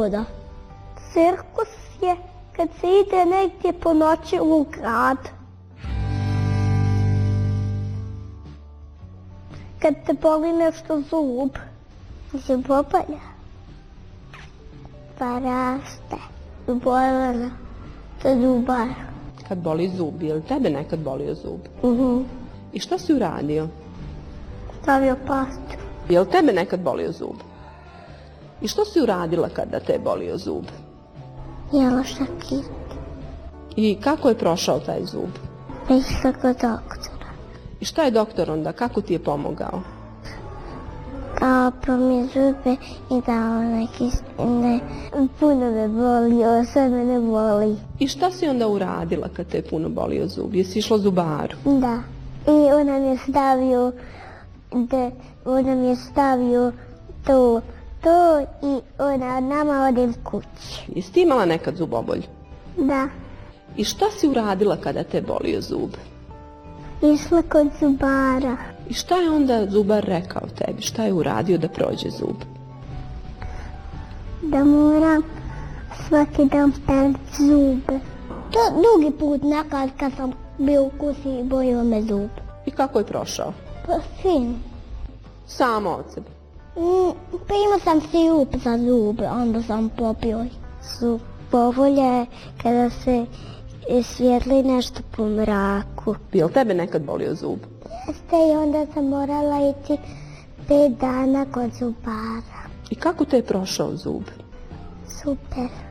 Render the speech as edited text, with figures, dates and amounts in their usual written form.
hoda. Cirkus je kad se ide negdje po noći u grad. Kad te boli nešto zub. Zubobolja. Pa raste. Zubolana. Za zubar. Kad boli zub, je li tebe nekad bolio zub? I šta si uradio? Stavio pastu. Je li tebe nekad bolio zub? I što si uradila kada te je bolio zub? Jela šakir. I kako je prošao taj zub? Išla kod doktora. I šta je doktor onda, kako ti je pomogao? Opro mi zube i dao neki... Puno me bolio, sve me ne boli. I šta si onda uradila kad te je puno bolio zub? Jesi išla zubaru? Da. I on nam je stavio to i ona nama odem kući. Jesi ti imala nekad zubobolju? Da. I šta si uradila kada te je bolio zub? Išla kod zubara. I šta je onda zubar rekao tebi? Šta je uradio da prođe zub? Da moram svaki dan perit zube. To drugi put nekad kad sam bio u kući i bolio me zub. I kako je prošao? Pa fin. Samo od sebe? Primao sam sirup za zube, onda sam popio. Zubobolja je kada se svijetli nešto po mraku. Je li tebe nekad bolio zub? Jeste, i onda sam morala ići 5 dana kod zubara. I kako te je prošao zub? Super.